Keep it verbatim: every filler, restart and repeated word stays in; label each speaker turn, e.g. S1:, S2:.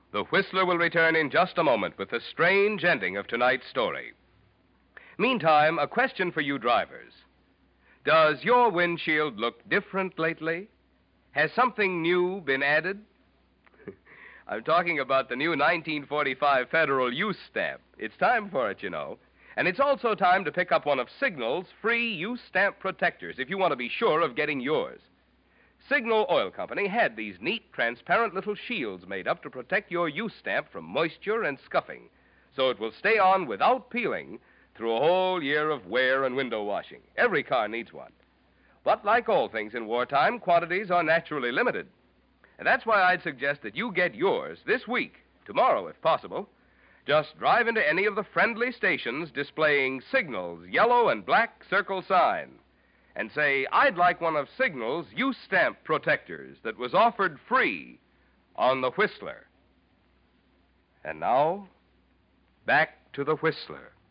S1: The Whistler will return in just a moment with the strange ending of tonight's story. Meantime, a question for you drivers. Does your windshield look different lately? Has something new been added? I'm talking about the new nineteen forty-five Federal Use Stamp. It's time for it, you know. And it's also time to pick up one of Signal's free use stamp protectors if you want to be sure of getting yours. Signal Oil Company had these neat, transparent little shields made up to protect your use stamp from moisture and scuffing, so it will stay on without peeling through a whole year of wear and window washing. Every car needs one. But like all things in wartime, quantities are naturally limited. And that's why I'd suggest that you get yours this week, tomorrow if possible. Just drive into any of the friendly stations displaying Signal's yellow and black circle sign and say, I'd like one of Signal's use stamp protectors that was offered free on the Whistler. And now, back to the Whistler.